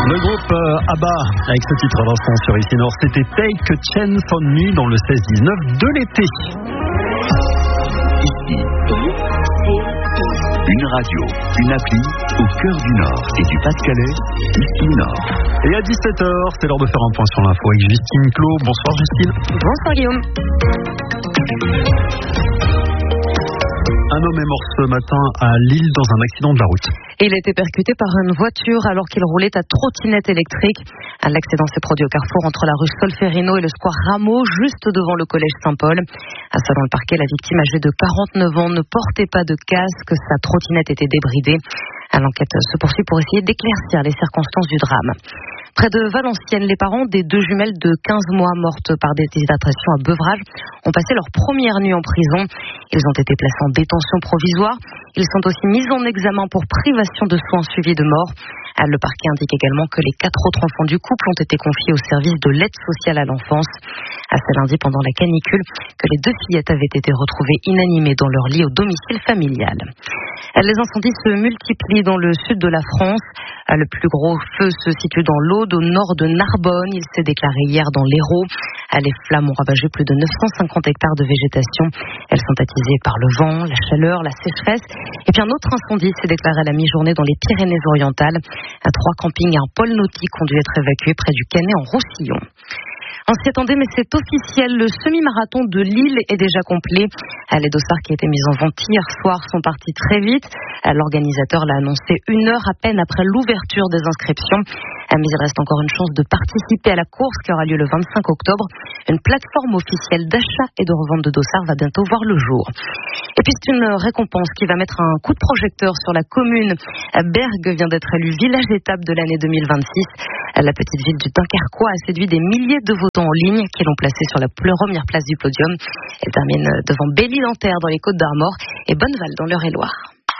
Le groupe ABBA, avec ce titre d'instant sur Ici Nord, c'était Take a Chance on Me dans le 16-19 de l'été. Ici, une radio, une appli au cœur du Nord et du Pas-de-Calais, Ici Nord. Et à 17h, c'est l'heure de faire un point sur l'info avec Justine Clos. Bonsoir Justine. Bonsoir Guillaume. Un homme est mort ce matin à Lille dans un accident de la route. Il a été percuté par une voiture alors qu'il roulait à trottinette électrique. L'accident s'est produit au carrefour entre la rue Solferino et le square Rameau, juste devant le collège Saint-Paul. Selon le parquet, la victime âgée de 49 ans ne portait pas de casque, sa trottinette était débridée. L'enquête se poursuit pour essayer d'éclaircir les circonstances du drame. Près de Valenciennes, les parents des deux jumelles de 15 mois mortes par déshydratation à Beuvrages ont passé leur première nuit en prison. Ils ont été placés en détention provisoire. Ils sont aussi mis en examen pour privation de soins suivis de mort. Le parquet indique également que les 4 autres enfants du couple ont été confiés au service de l'aide sociale à l'enfance. C'est lundi, pendant la canicule, que les 2 fillettes avaient été retrouvées inanimées dans leur lit au domicile familial. Les incendies se multiplient dans le sud de la France. Le plus gros feu se situe dans l'Aude, au nord de Narbonne. Il s'est déclaré hier dans l'Hérault. Les flammes ont ravagé plus de 950 hectares de végétation. Elles sont attisées par le vent, la chaleur, la sécheresse. Et puis un autre incendie s'est déclaré à la mi-journée dans les Pyrénées-Orientales. 3 campings et un pôle nautique ont dû être évacués près du Canet en Roussillon. On s'y attendait, mais c'est officiel. Le semi-marathon de Lille est déjà complet. Les dossards qui étaient mis en vente hier soir sont partis très vite. L'organisateur l'a annoncé 1 heure à peine après l'ouverture des inscriptions. Mais il reste encore une chance de participer à la course qui aura lieu le 25 octobre. Une plateforme officielle d'achat et de revente de dossards va bientôt voir le jour. Et puis c'est une récompense qui va mettre un coup de projecteur sur la commune. Bergues vient d'être élue village étape de l'année 2026. La petite ville du Dunkerquois a séduit des milliers de votants en ligne qui l'ont placée sur la première place du podium. Elle termine devant Belle-Île-en-Terre dans les Côtes-d'Armor et Bonneval dans l'Eure-et-Loire.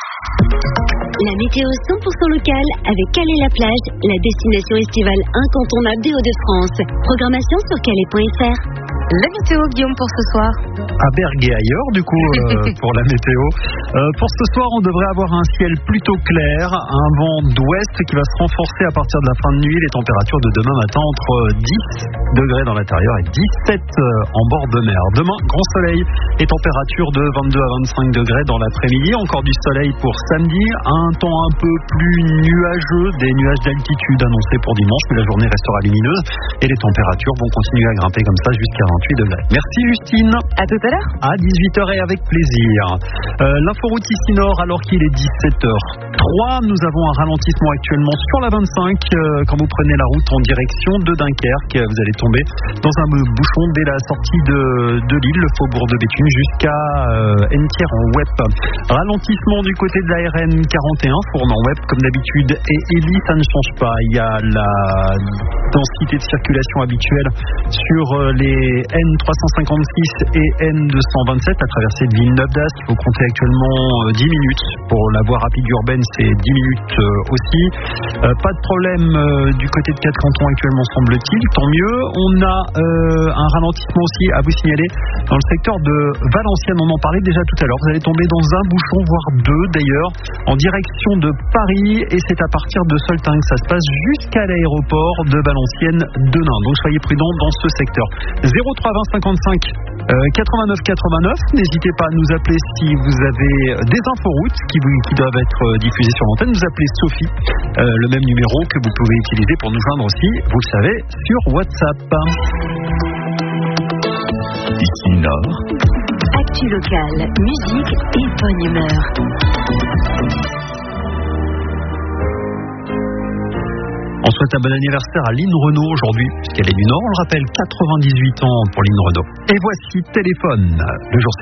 La météo 100% locale avec Calais-la-Plage, la destination estivale incontournable des Hauts-de-France. Programmation sur calais.fr. La météo, Guillaume, pour ce soir. À Bergues et ailleurs, du coup, pour la météo. Pour ce soir, on devrait avoir un ciel plutôt clair, un vent d'ouest qui va se renforcer à partir de la fin de nuit. Les températures de demain matin entre 10 degrés dans l'intérieur et 17 en bord de mer. Demain, grand soleil et température de 22 à 25 degrés dans l'après-midi. Encore du soleil pour samedi. Un temps un peu plus nuageux, des nuages d'altitude annoncés pour dimanche, mais la journée restera lumineuse et les températures vont continuer à grimper comme ça jusqu'à 28 degrés. Merci Justine. À tout à l'heure. À 18h et avec plaisir. L'inforoute ici Nord, alors qu'il est 17h03, nous avons un ralentissement actuellement sur la 25. Quand vous prenez la route en direction de Dunkerque, vous allez tomber dans un bouchon dès la sortie de Lille, le faubourg de Béthune, jusqu'à Entière en Web. Ralentissement du côté de la RN 41, Fournan Web, comme d'habitude, et Élie, ça ne change pas. Il y a la densité de circulation habituelle sur les N356 et N227 à traverser de Villeneuve d'Ascq. Il faut compter actuellement 10 minutes. Pour la voie rapide urbaine, c'est 10 minutes aussi. Pas de problème du côté de 4 cantons actuellement, semble-t-il. Tant mieux. On a un ralentissement aussi à vous signaler dans le secteur de Valenciennes. On en parlait déjà tout à l'heure. Vous allez tomber dans un bouchon, voire 2 d'ailleurs, en direction de Paris. Et c'est à partir de Solting que ça se passe jusqu'à l'aéroport de Valenciennes-Denain. Donc soyez prudents dans ce secteur. 03 20 55 89 89. N'hésitez pas à nous appeler si vous avez des inforoutes qui doivent être diffusées sur l'antenne. Nous appelez Sophie, le même numéro que vous pouvez utiliser pour nous joindre aussi, vous le savez, sur WhatsApp. Ici Nord. Actu locale, musique et bonne humeur. On souhaite un bon anniversaire à Lynn Renaud aujourd'hui, puisqu'elle est du Nord, on le rappelle, 98 ans pour Lynn Renaud. Et voici Téléphone, le jour